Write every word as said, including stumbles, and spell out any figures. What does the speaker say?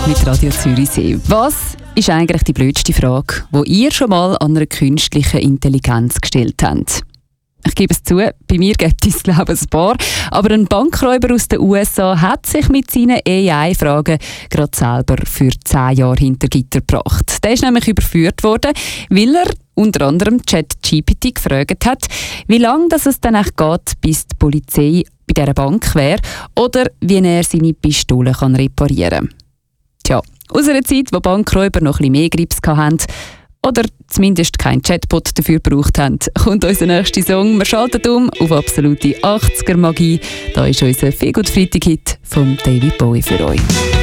mit Radio Zürichsee. Was ist eigentlich die blödste Frage, die ihr schon mal an einer künstlichen Intelligenz gestellt habt? Ich gebe es zu, bei mir gibt es, glaube ich, ein paar. Aber ein Bankräuber aus den U S A hat sich mit seinen A I-Fragen gerade selber für zehn Jahre hinter Gitter gebracht. Der ist nämlich überführt worden, weil er unter anderem ChatGPT gefragt hat, wie lange das es dann echt geht, bis die Polizei bei dieser Bank wäre oder wie er seine Pistole kann reparieren kann. Tja, aus einer Zeit, wo Bankräuber noch ein bisschen mehr Grips hatten, oder zumindest keinen Chatbot dafür gebraucht haben, kommt unser nächster Song. Wir schalten um auf absolute achtziger Magie. Da ist unser Feelgood Freitag-Hit von David Bowie für euch.